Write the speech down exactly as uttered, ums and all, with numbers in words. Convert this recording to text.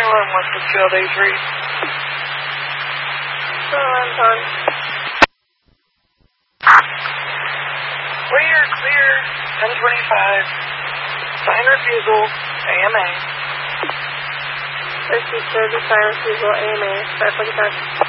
on Westfield A three. So I'm done. Clear, clear, ten twenty-five. Sign refusal, A M A. Registered, sign refusal, A M A, five forty-five.